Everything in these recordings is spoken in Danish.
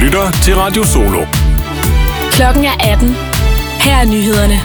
lytter til Radio Solo. Klokken er 18. Her er nyhederne.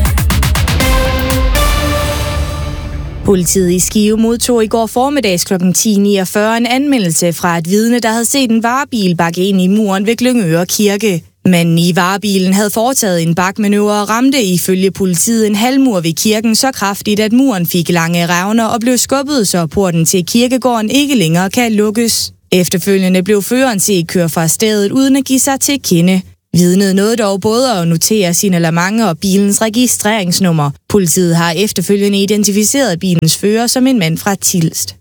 Politiet i Skive modtog i går formiddags kl. 10.49 en anmeldelse fra et vidne, der havde set en varebil bakke ind i muren ved Glyngøre Kirke. Manden i varebilen havde foretaget en bakmanøvre og ramte ifølge politiet en halvmur ved kirken så kraftigt, at muren fik lange revner og blev skubbet, så porten til kirkegården ikke længere kan lukkes. Efterfølgende blev føreren set køre fra stedet uden at give sig til kende. Vidnet nåede dog både at notere signalement og bilens registreringsnummer. Politiet har efterfølgende identificeret bilens fører som en mand fra Tilst.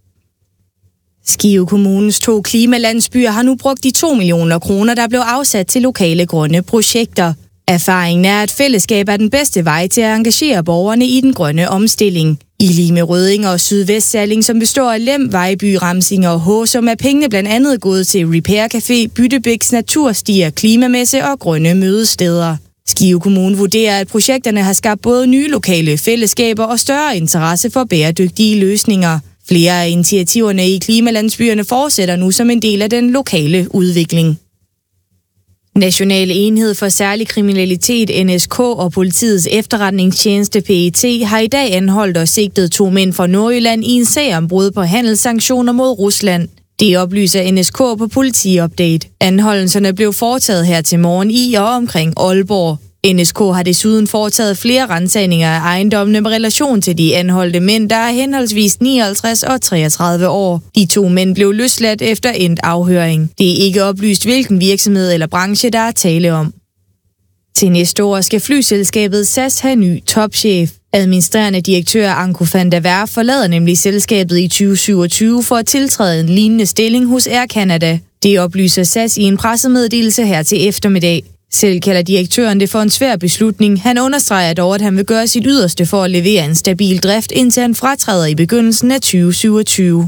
Skive Kommunes 2 klimalandsbyer har nu brugt de 2 millioner kroner, der blev afsat til lokale grønne projekter. Erfaringen er, at fællesskab er den bedste vej til at engagere borgerne i den grønne omstilling. I Lime, Rødding og Sydvestsalling, som består af Lem, Vejby, Ramsing og Håsum, er pengene blandt andet gået til Repair Café, Byttebæks naturstier, klimamesse og grønne mødesteder. Skive Kommune vurderer, at projekterne har skabt både nye lokale fællesskaber og større interesse for bæredygtige løsninger. Flere af initiativerne i klimalandsbyerne fortsætter nu som en del af den lokale udvikling. National Enhed for Særlig Kriminalitet, NSK, og politiets efterretningstjeneste, PET, har i dag anholdt og sigtet 2 mænd fra Nordjylland i en sag om brud på handelssanktioner mod Rusland. Det oplyser NSK på Politiupdate. Anholdelserne blev foretaget her til morgen i og omkring Aalborg. NSK har desuden foretaget flere ransagninger af ejendommene med relation til de anholdte mænd, der er henholdsvis 59 og 33 år. De 2 mænd blev løsladt efter endt afhøring. Det er ikke oplyst, hvilken virksomhed eller branche, der er tale om. Til næste år skal flyselskabet SAS have ny topchef. Administrerende direktør Anko van der Werf forlader nemlig selskabet i 2027 for at tiltræde en lignende stilling hos Air Canada. Det oplyser SAS i en pressemeddelelse her til eftermiddag. Selv kalder direktøren det for en svær beslutning. Han understreger dog, at han vil gøre sit yderste for at levere en stabil drift, indtil han fratræder i begyndelsen af 2027.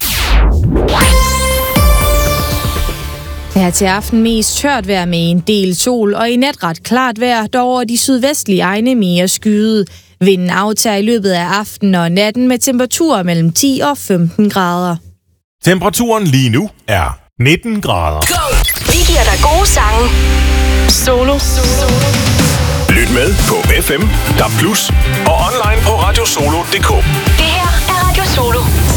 Her til aften mest tørt vejr med en del sol, og i nat ret klart vejr, dog over de sydvestlige egne mere skyet. Vinden aftager i løbet af aftenen og natten med temperaturer mellem 10 og 15 grader. Temperaturen lige nu er 19 grader. Vi giver dig gode sange. Solo. Lyt med på FM, DAB+, og online på radiosolo.dk. Det her er Radio Solo.